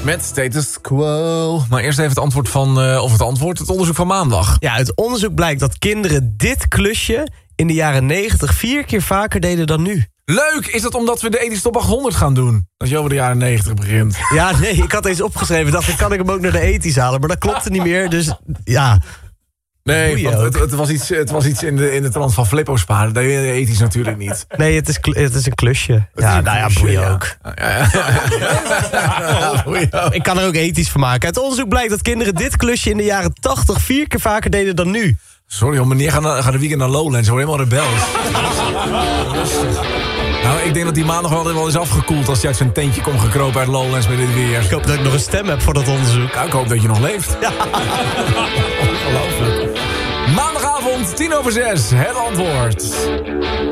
Met Status Quo. Maar eerst even het antwoord van... het onderzoek van maandag. Ja, uit onderzoek blijkt dat kinderen dit klusje in de jaren 90 4 keer vaker deden dan nu. Leuk! Is dat omdat we de Ethisch Top 800 gaan doen? Als je over de jaren 90 begint. Ja, nee, ik had eens opgeschreven. Dacht ik, kan ik hem ook naar de ethisch halen? Maar dat klopte niet meer, dus ja... Nee, want het was iets in de trant van Flippo sparen. Dat deed je ethisch natuurlijk niet. Nee, het is een klusje. Boeien ook. Ik kan er ook ethisch van maken. Het onderzoek blijkt dat kinderen dit klusje in de jaren 80 4 keer vaker deden dan nu. Sorry, meneer gaat de weekend naar Lowlands. Ze worden helemaal rebels. Nou, ik denk dat die maandag wel is afgekoeld... als hij uit zijn tentje komt gekropen uit Lowlands met dit weer. Ik hoop dat ik nog een stem heb voor dat onderzoek. Nou, ik hoop dat je nog leeft. Ja. Ongelooflijk. Maandagavond, 5:50, het antwoord.